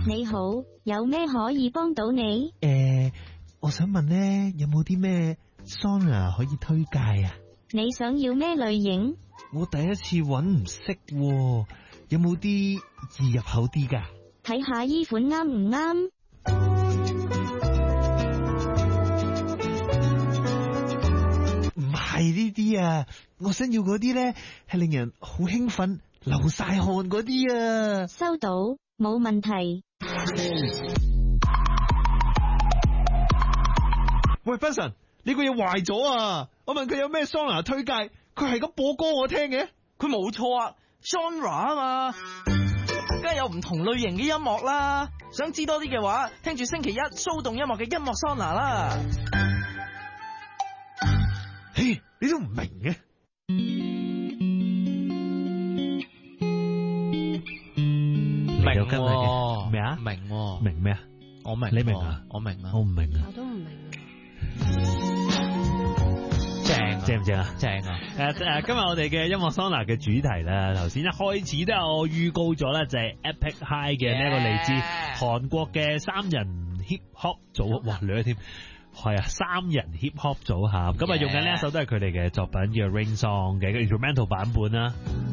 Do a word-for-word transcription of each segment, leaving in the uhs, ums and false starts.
你好，有咩可以幫到你？ 誒，我想問咧，有冇啲咩 sauna 可以推介啊？ 你想要咩類型？ 我第一次搵唔識，有冇啲易入口啲㗎？ 睇下依款啱唔啱？ 唔係呢啲啊，我想要嗰啲咧係令人好興奮、流晒汗嗰啲啊。 收到，冇問題。 喂，斌神，你個嘢壞咗啊！我問佢有咩 sauna 推介，佢係咁播歌我聽嘅。 佢冇錯啊 ，genre 啊嘛，梗係有唔同類型嘅音樂啦。想知多啲嘅話，聽住星期一騷動音樂嘅音樂 sauna 啦。 嘿，你都唔明嘅。 明喎咩啊？ 明喎， 明咩啊？ 我明， 你明啊？ 我明啊， 我唔明啊。 我都唔明。 正正唔正啊？ 正啊！ 誒誒，今日我哋嘅音樂桑拿嘅主題咧，頭先一開始都有預告咗咧，就係 Epic High 嘅呢一個嚟自韓國嘅三人 hip hop 組，哇，兩添，係啊，三人 hip hop 組合，咁啊用緊呢一首都係佢哋嘅作品叫 Rain Song 嘅一個 instrumental 版本啦。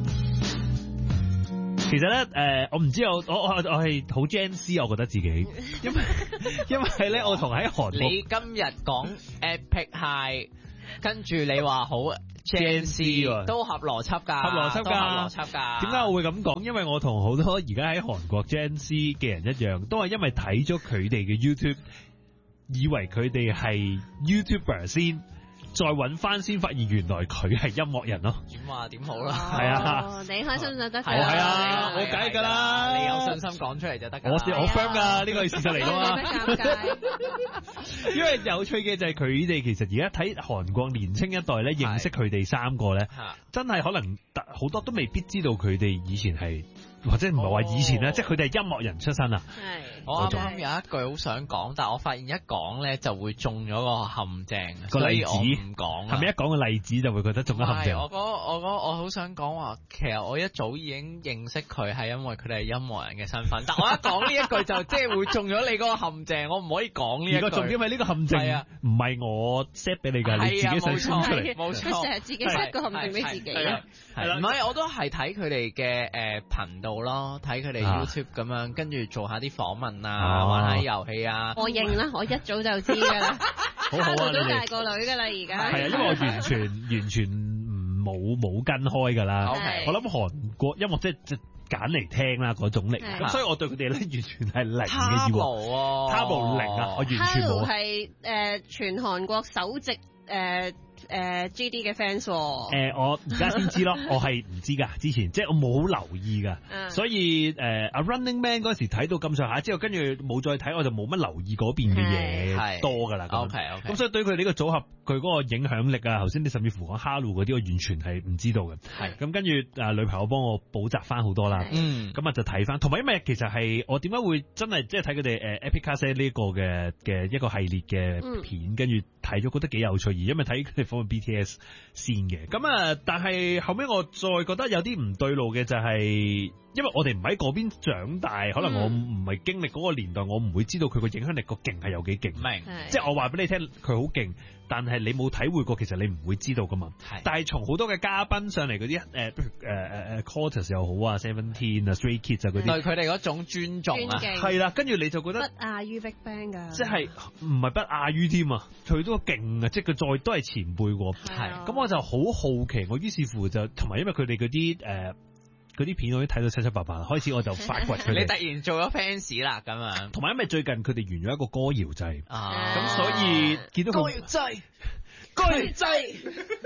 其實咧，誒、呃，我唔知我我我我係好 Gen Z， 我覺得自己，因為因為咧，我同喺韓國， 你今日講 Epic High， 跟住你話好 Gen Z， 都合邏輯㗎， 合邏輯㗎， 都合邏輯㗎。 點解我會咁講？因為我同好多而家喺韓國 Gen Z 嘅人一樣，都係因為睇咗佢哋嘅 YouTube， 以為佢哋係 YouTuber 先。再揾翻先發現原來佢係音樂人咯。 點話點好啦？ 係啊， 你開心就得。 係啊，我梗係㗎啦。 你有信心講出嚟就得㗎。 我我 firm 㗎，呢個係事實嚟㗎嘛。 尷尬。 因為有趣嘅就係佢哋其實而家睇韓國年青一代咧，認識佢哋三個咧，真係可能好多都未必知道佢哋以前係。或者唔係話以前咧，哦、即係佢哋係音樂人出身啊。 係， 我啱啱有一句好想講，但係我發現一講咧就會中咗個陷阱。個例子唔講， 係咪一講個例子就會覺得中咗陷阱？ 我講我講我好想講話，其實我一早已經認識佢係因為佢哋係音樂人嘅身份，但我一講呢一句就即係會中咗你嗰個陷阱，我唔可以講呢一句。 如果重點係呢個陷阱，唔係我 set 俾你㗎，你自己想穿出嚟。 冇錯， 佢成日自己 set 個陷阱俾自己。 係啦，唔係我都係睇佢哋嘅誒頻道咯，睇佢哋 YouTube 咁樣，跟住做下啲訪問啊，玩下遊戲啊。 我認啦，我一早就知㗎啦， 好好啊， 都大個女㗎啦，而家。 係啊，因為我完全完全冇冇跟開㗎啦。我諗韓國音樂即係即係揀嚟聽啦嗰種嚟，咁所以我對佢哋咧完全係零嘅以往。Tabo 零啊，我完全冇。 係誒全韓國首席誒。誒、呃、G D 嘅 fans 喎、哦呃，我而家先知咯，我係唔知㗎，之前即係我冇好留意㗎，嗯、所以誒阿、呃、Running Man 嗰時睇到咁上下之後，跟住冇再睇，我就冇乜留意嗰邊嘅嘢多㗎啦。 OK OK，咁所以對佢呢個組合佢嗰個影響力啊，頭先你甚至乎講 Hello 嗰啲，我完全係唔知道嘅。係咁跟住誒女朋友幫我補習翻好多啦，嗯，咁啊就睇翻，同埋因為其實係我點解會真係即係睇佢哋誒 Epic Cast 呢個嘅嘅一個系列嘅片，跟住睇咗覺得幾有趣，而因為睇佢哋訪問 B T S。先嘅咁啊，但係後尾我再覺得有啲唔對路嘅就係、是，因為我哋唔喺嗰邊長大，可能我唔係經歷嗰個年代，我唔會知道佢個影響力個勁係有幾勁。明，即係我話俾你聽，佢好勁，但係你冇體會過，其實你唔會知道噶嘛。但係從好多嘅嘉賓上嚟嗰啲誒，誒誒誒 Quarters 又好啊 ，Seventeen 啊 ，Stray Kids 啊嗰啲， 對佢哋嗰種尊重啊， 係啦，跟住你就覺得不亞於 Big Bang 噶， 即係唔係不亞於添啊，佢都勁啊，即係佢再都係前輩喎。咁我就好好奇，我於是乎就同埋因為佢哋嗰啲誒嗰啲片我都睇到七七八八，開始我就發掘佢哋。 你突然做咗 fans 啦咁樣， 同埋因為最近佢哋完咗一個歌謠祭，咁、啊、所以見到歌謠祭，歌謠祭，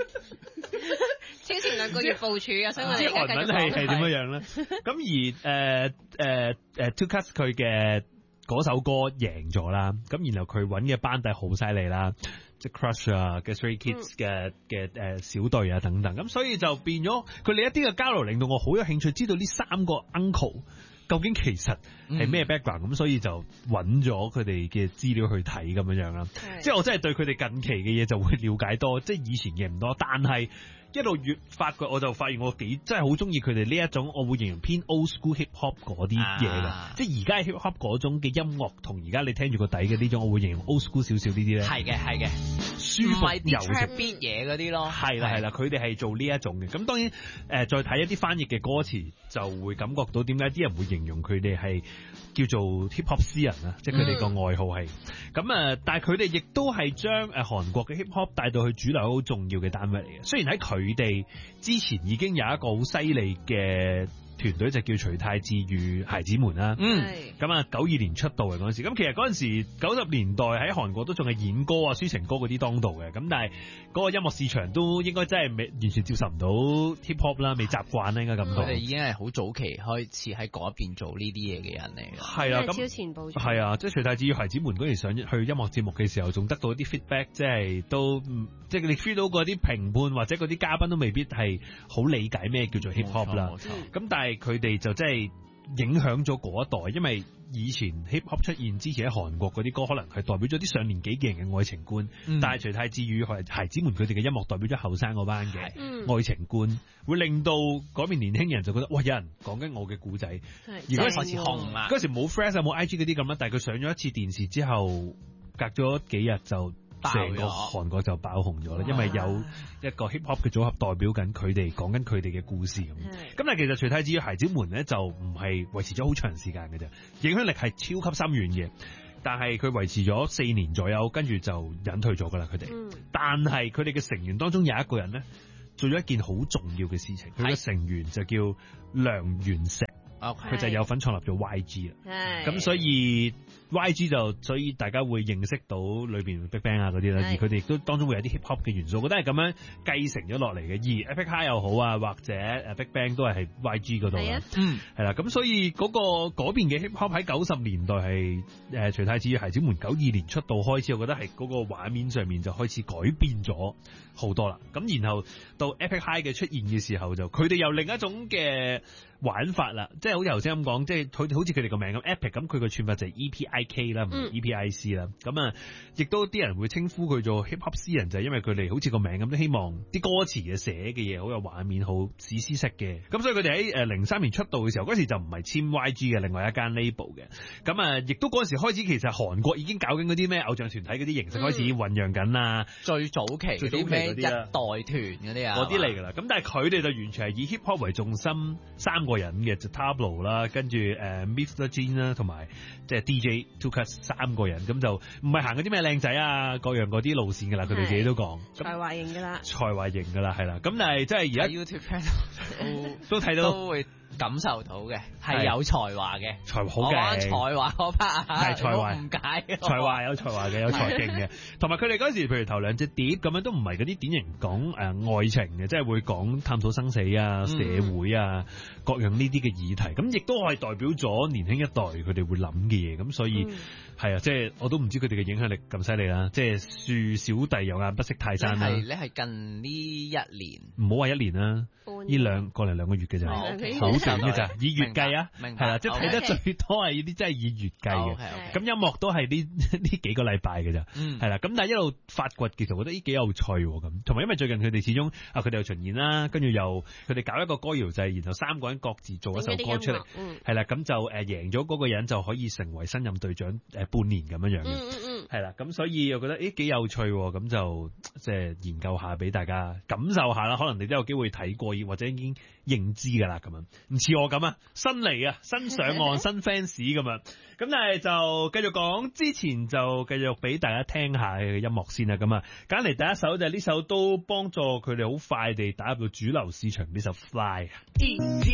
超前兩個月部署啊，所以我哋韓文係係點樣樣咧？咁而誒誒誒 Two Cuts 佢嘅嗰首歌贏咗啦，咁然後佢揾嘅班底好犀利啦。即係 Crush 啊嘅 Stray Kids 嘅嘅誒小隊啊等等，咁所以就變咗佢哋一啲嘅交流，令到我好有興趣知道呢三個 uncle 究竟其實係咩 background，咁、嗯、所以就揾咗佢哋嘅資料去睇咁樣樣啦。即係我真係對佢哋近期嘅嘢就會了解多，即係以前嘅唔多，但係一路越發掘，我就發現我幾真係好中意佢哋呢一種，我會形容偏 old school hip hop 嗰啲嘢㗎，啊、即係而家 hip hop 嗰種嘅音樂同而家你聽住個底嘅呢種，我會形容 old school 少少呢啲咧。 係嘅，係嘅， 舒服柔直 beat 嘢嗰啲咯。 係啦，係啦，佢哋係做呢一種嘅。咁當然誒、呃，再睇一啲翻譯嘅歌詞，就會感覺到點解啲人會形容佢哋係叫做 hip hop 詩人啊，即係佢哋個外號係。咁啊、嗯，但係佢哋亦都係將誒韓國嘅 hip hop 帶到去主流好重要嘅單位嚟嘅。雖然喺佢哋之前已經有一個好犀利嘅團隊就叫徐太志與孩子們啦，嗯，咁啊九二年出道嘅嗰陣時，咁其實嗰陣時九十年代喺韓國都仲係演歌啊、抒情歌嗰啲當道嘅，咁但係嗰個音樂市場都應該真係未完全接受唔到 hip hop 啦，未習慣啦應該咁講。 佢哋已經係好早期開始喺嗰邊做呢啲嘢嘅人嚟嘅， 係啊，咁超前部署， 係啊，即係徐太志與孩子們嗰時上去音樂節目嘅時候，仲得到啲 feedback，即係都即係你 feel 到嗰啲評判或者嗰啲嘉賓都未必係好理解咩叫做 hip hop 啦，咁但係佢哋就真係影響咗嗰一代，因為以前 hip hop 出現之前喺韓國嗰啲歌，可能係代表咗啲上年紀嘅人嘅愛情觀，嗯、但係徐太志與孩子們佢哋嘅音樂代表咗後生嗰班嘅愛情觀，嗯、會令到嗰邊年輕人就覺得哇，有人講緊我嘅故仔，而嗰時紅啦，嗰時冇 Fresh 啊冇 I G 嗰啲咁啦，但係佢上咗一次電視之後，隔咗幾日就成個韓國就爆紅咗啦，因為有一個 hip hop 嘅組合代表緊佢哋，講緊佢哋嘅故事咁。咁但係其實徐太志與孩子們咧就唔係維持咗好長時間嘅啫，影響力係超級深遠嘅。但係佢維持咗四年左右，跟住就隱退咗噶啦佢哋。嗯、但係佢哋嘅成員當中有一個人咧，做咗一件好重要嘅事情。佢嘅成員就叫梁元石，佢 Okay. 就有份創立咗 Y G 啦。咁是所以 Y G 就所以大家會認識到裏邊 Big Bang 啊嗰啲啦，是而佢哋亦都當中會有啲 hip hop 嘅元素，我覺得係咁樣繼承咗落嚟嘅。而 Epic High 又好啊，或者誒 Big Bang 都係喺 Y G 嗰度啦。嗯，係啦，咁所以嗰、嗰個嗰邊嘅 hip hop 喺九十年代係誒徐太志與孩子們九二年出道開始，我覺得係嗰個畫面上面就開始改變咗好多啦。咁然後到 Epic High 嘅出現嘅時候，就佢哋有另一種嘅玩法啦，即係好似頭先咁講，即係好好似佢哋個名咁 Epic，咁佢個串法就係 E P I K 啦，唔係 E P I C 啦。咁啊，亦都啲人會稱呼佢做 hip hop 詩人，就係因為佢哋好似個名咁，都希望啲歌詞嘅寫嘅嘢好有畫面，好史詩式嘅。咁所以佢哋喺誒零三年出道嘅時候，嗰時就唔係簽 Y G 嘅，另外一間 label 嘅。咁啊，亦都嗰陣時開始，其實韓國已經搞緊嗰啲咩偶像團體嗰啲形式開始醖釀緊啦。最早期嗰啲咩一代團嗰啲啊，嗰啲嚟㗎啦。咁但係佢哋就完全係以 hip hop 為重心，三個人嘅就 Tablo 啦，跟住誒 Mister Jin 啦，同埋即係 D J Two Cuts 三個人，咁就唔係行嗰啲咩靚仔啊各樣嗰啲路線㗎啦，佢哋自己都講才華型㗎啦，才華型㗎啦，係啦。咁但係即係而家 YouTube channel 都睇到都會感受到嘅係有才華嘅，才華好嘅，才華嗰 part 係才華，唔解才華有才華嘅，有才勁嘅，同埋佢哋嗰時譬如頭兩隻碟咁樣都唔係嗰啲典型講誒、呃、愛情嘅，即係會講探討生死啊、社會啊、嗯、各樣呢啲嘅議題，咁亦都係代表咗年輕一代佢哋會諗嘅嘢，咁所以係啊、嗯，即係我都唔知佢哋嘅影響力咁犀利啦，即係恕小弟有眼不識泰山啦。你係近呢一年，唔好話一年啦，呢兩個嚟兩個月嘅咋，好短嘅咋，以月計啊，係啦，即係睇得最多係呢啲真係以月計嘅，咁音樂都係呢呢幾個禮拜嘅咋，係啦，咁但係一路發掘，其實我覺得呢幾有趣咁，同埋因為最近佢哋始終啊，佢哋又巡演啦，跟住又佢哋搞一個歌謠祭，然後三個人各自做一首歌出嚟，係啦，咁就誒贏咗嗰個人就可以成為新任隊長誒半年咁樣樣嘅，係啦，咁所以我覺得誒幾有趣，咁就即係研究下俾大家感受下啦，可能你都有機會睇過或者已經認知噶啦，咁樣唔似我咁啊，新嚟啊，新上岸新 fans 咁樣，咁但係就繼續講，之前就繼續俾大家聽下嘅音樂先啦，咁啊揀嚟第一首就係呢首都幫助佢哋好快地打入到主流市場呢首 Fly。